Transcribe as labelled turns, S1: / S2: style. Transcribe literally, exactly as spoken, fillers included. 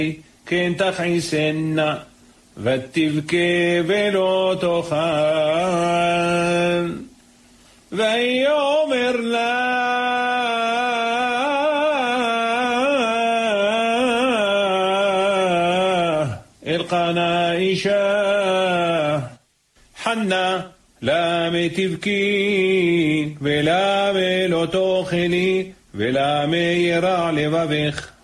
S1: כן תכעיסנה, ותבכה ולא תאכל. ויאמר לה, אלקנה אישה, חנה, למה תבכי, ולמה לא תאכלי, ולמה ירע לבבך?